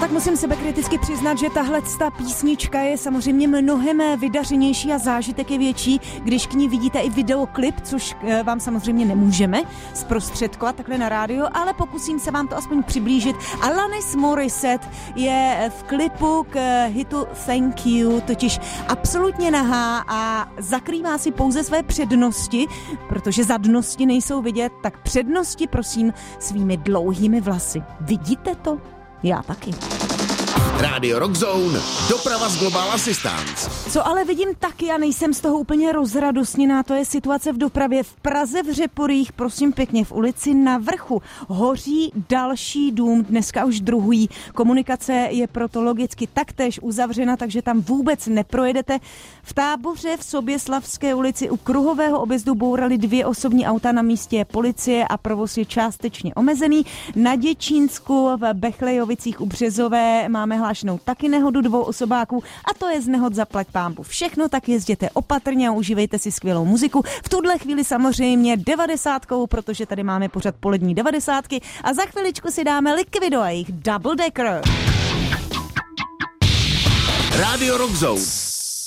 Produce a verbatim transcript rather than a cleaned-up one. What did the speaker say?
tak musím sebekriticky přiznat, že tahle písnička je samozřejmě mnohem vydařenější a zážitek je větší, když k ní vidíte i videoklip, což vám samozřejmě nemůžeme zprostředkovat takhle na rádiu, ale pokusím se vám to aspoň přiblížit. Alanis Morissette je v klipu k hitu Thank You totiž absolutně nahá a zakrývá si pouze své přednosti, protože zadnosti nejsou vidět, tak přednosti prosím svými dlouhými vlasy. Vidíte to? Já taky. Rádio Rock Zone, doprava z Global Assistance. Co ale vidím taky a nejsem z toho úplně rozradostněná, to je situace v dopravě. V Praze v Řeporích, prosím pěkně, v ulici Na Vrchu hoří další dům, dneska už druhý. Komunikace je proto logicky taktéž uzavřena, takže tam vůbec neprojedete. V Táboře v Soběslavské ulici u kruhového objezdu bourali dvě osobní auta, na místě je policie a provoz je částečně omezený. Na Děčínsku v Bechlejovicích u Březové máme hlášenou taky nehodu dvou osobáků a to je z nehod zaplať pánbu. Všechno, tak jezděte opatrně a užívejte si skvělou muziku. V tuhle chvíli samozřejmě devadesátkou, protože tady máme pořad polední devadesátky a za chviličku si dáme Liquido a jejich Double Decker. Rádio Rock Zone.